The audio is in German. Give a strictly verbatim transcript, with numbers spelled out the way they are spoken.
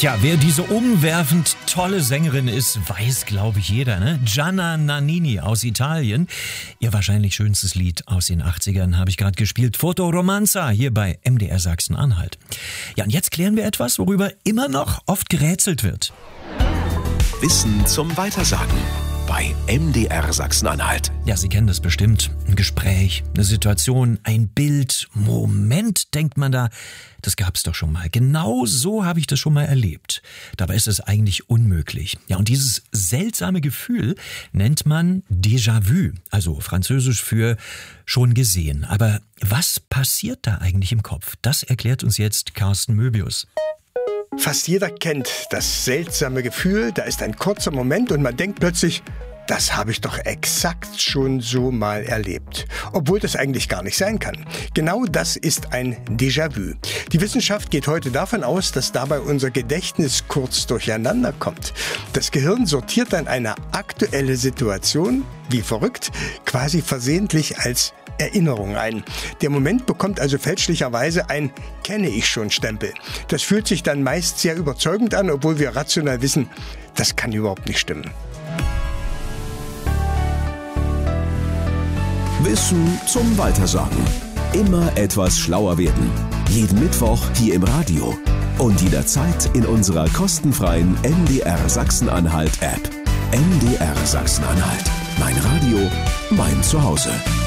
Tja, wer diese umwerfend tolle Sängerin ist, weiß, glaube ich, jeder, ne? Gianna Nannini aus Italien. Ihr wahrscheinlich schönstes Lied aus den achtzigern habe ich gerade gespielt. Fotoromanza hier bei M D R Sachsen-Anhalt. Ja, und jetzt klären wir etwas, worüber immer noch oft gerätselt wird. Wissen zum Weitersagen bei M D R Sachsen-Anhalt. Ja, Sie kennen das bestimmt. Ein Gespräch, eine Situation, ein Bild. Moment, denkt man da, das gab's doch schon mal. Genau so habe ich das schon mal erlebt. Dabei ist es eigentlich unmöglich. Ja, und dieses seltsame Gefühl nennt man Déjà-vu, also französisch für schon gesehen. Aber was passiert da eigentlich im Kopf? Das erklärt uns jetzt Carsten Möbius. Fast jeder kennt das seltsame Gefühl, da ist ein kurzer Moment und man denkt plötzlich, das habe ich doch exakt schon so mal erlebt. Obwohl das eigentlich gar nicht sein kann. Genau das ist ein Déjà-vu. Die Wissenschaft geht heute davon aus, dass dabei unser Gedächtnis kurz durcheinander kommt. Das Gehirn sortiert dann eine aktuelle Situation, wie verrückt, quasi versehentlich als Erinnerung ein. Der Moment bekommt also fälschlicherweise ein Kenne-ich-schon-Stempel. Das fühlt sich dann meist sehr überzeugend an, obwohl wir rational wissen, das kann überhaupt nicht stimmen. Wissen zum Weitersagen. Immer etwas schlauer werden. Jeden Mittwoch hier im Radio. Und jederzeit in unserer kostenfreien M D R Sachsen-Anhalt App. M D R Sachsen-Anhalt. Mein Radio, mein Zuhause.